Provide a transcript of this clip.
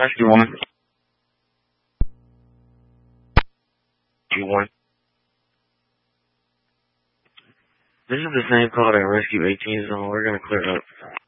Rescue 1. Rescue 1. This is the same call that Rescue 18 is on. We're gonna clear up.